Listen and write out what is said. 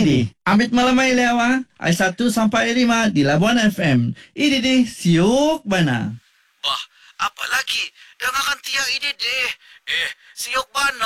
di. Ambil malam mai lewa. Ai 1 sampai 5 di Labuan FM. Ini di siuk bana. Bah, apa lagi? Dengarkan tiang ini deh. Siok bana.